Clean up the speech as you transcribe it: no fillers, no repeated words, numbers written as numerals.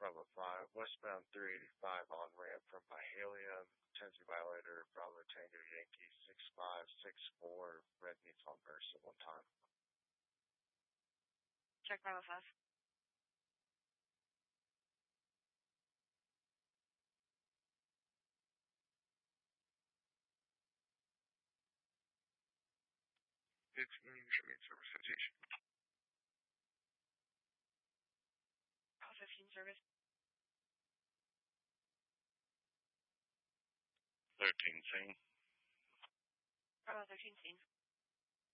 Bravo 5, westbound 385 on ramp from Byhalia, Tennessee violator, Bravo Tango Yankee 6564, red meets on Mercer 1 time. Check Bravo 5. Service citation. Bravo 15 service. 13 scene. Bravo 13 scene.